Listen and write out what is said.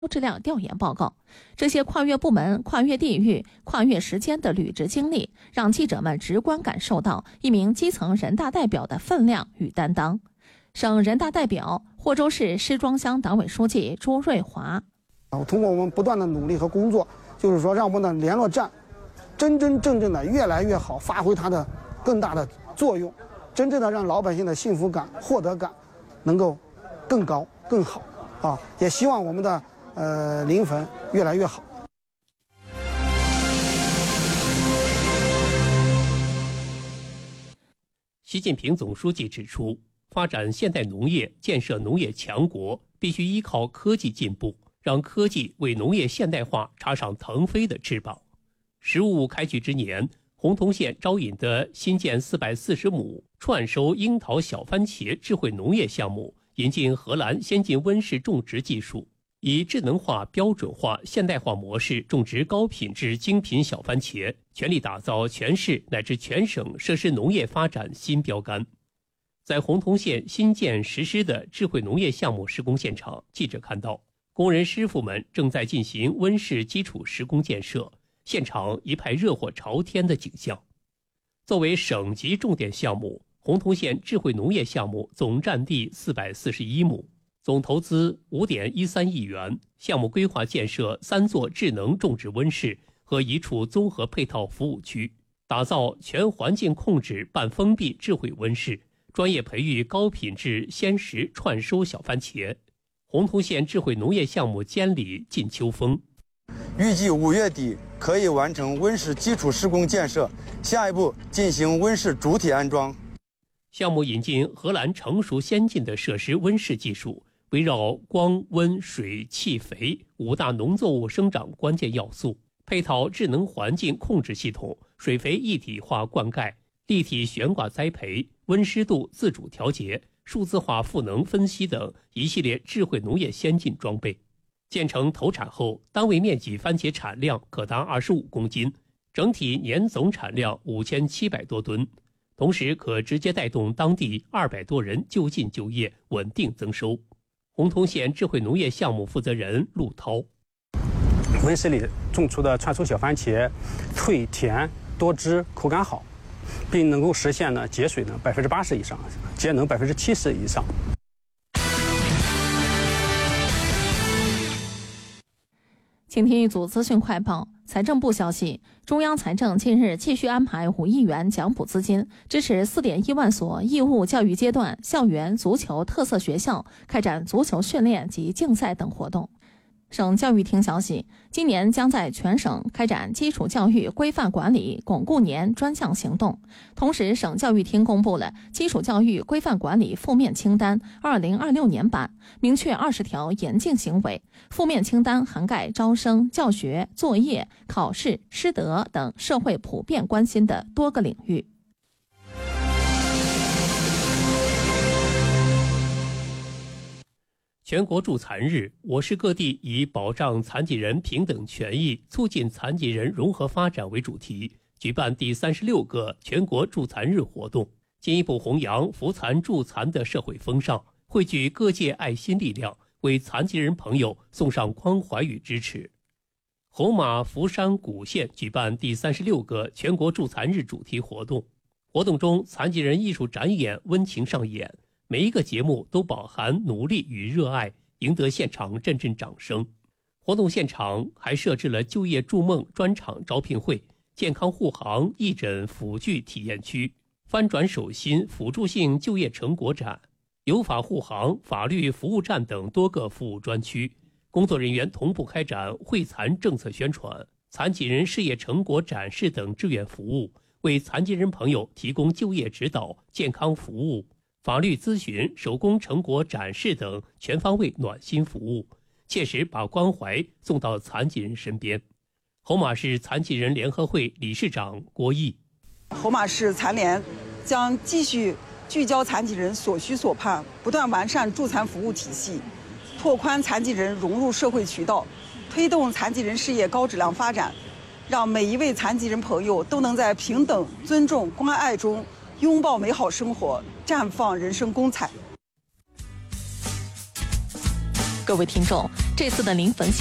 质量调研报告。这些跨越部门、跨越地域、跨越时间的履职经历，让记者们直观感受到一名基层人大代表的分量与担当。省人大代表、霍州市施庄乡党委书记朱瑞华： 通过我们不断的努力和工作，就是说让我们的联络站真真正正的越来越好，发挥它的更大的作用，真正的让老百姓的幸福感、获得感能够更高更好啊！也希望我们的临汾越来越好。 习近平总书记指出，发展现代农业、建设农业强国，必须依靠科技进步，让科技为农业现代化插上腾飞的翅膀。实务开局之年，洪洞县招引的新建440亩串收樱桃小番茄智慧农业项目，引进荷兰先进温室种植技术，以智能化、标准化、现代化模式种植高品质精品小番茄，全力打造全市乃至全省设施农业发展新标杆。在洪洞县新建实施的智慧农业项目施工现场，记者看到工人师傅们正在进行温室基础施工建设，现场一派热火朝天的景象。作为省级重点项目，洪洞县智慧农业项目总占地441亩，总投资5.13亿元，项目规划建设3座智能种植温室和1处综合配套服务区，打造全环境控制半封闭智慧温室，专业培育高品质鲜食串收小番茄。洪洞县智慧农业项目监理靳秋峰： 预计5月底可以完成温室基础施工建设，下一步进行温室主体安装。 项目引进荷兰成熟先进的设施温室技术，围绕光、温、水、气、肥5大农作物生长关键要素，配套智能环境控制系统、水肥一体化灌溉、立体悬挂栽培、温湿度自主调节、数字化赋能分析等一系列智慧农业先进装备。建成投产后，单位面积番茄产量可达25公斤，整体年总产量5700多吨，同时可直接带动当地200多人就近就业，稳定增收。洪洞县智慧农业项目负责人陆涛： 温室里种出的串收小番茄脆甜多汁，口感好，并能够实现节水80%以上，节能70%以上。 请听一组资讯快报。财政部消息，中央财政近日继续安排5亿元奖补资金，支持4.1万所义务教育阶段校园足球特色学校开展足球训练及竞赛等活动。省教育厅消息，今年将在全省开展基础教育规范管理巩固年专项行动。同时，省教育厅公布了基础教育规范管理负面清单2026年版，明确20条严禁行为。负面清单涵盖招生、教学、作业、考试、师德等社会普遍关心的多个领域。 全国助残日，我市各地以保障残疾人平等权益、促进残疾人融合发展为主题，举办第36个全国助残日活动，进一步弘扬扶残助残的社会风尚，汇聚各界爱心力量，为残疾人朋友送上关怀与支持。红马福山古县举办第36个全国助残日主题活动，活动中残疾人艺术展演温情上演，每一个节目都饱含努力与热爱，赢得现场阵阵掌声。活动现场还设置了就业筑梦专场招聘会、健康护航义诊辅具体验区、翻转手心辅助性就业成果展、有法护航法律服务站等多个服务专区。工作人员同步开展惠残政策宣传、残疾人事业成果展示等志愿服务，为残疾人朋友提供就业指导、健康服务、法律咨询、手工成果展示等全方位暖心服务，切实把关怀送到残疾人身边。侯马市残疾人联合会理事长郭毅： 侯马市残联将继续聚焦残疾人所需所盼，不断完善助残服务体系，拓宽残疾人融入社会渠道，推动残疾人事业高质量发展，让每一位残疾人朋友都能在平等、尊重、关爱中拥抱美好生活，绽放人生光彩。 各位听众， 这次的临汾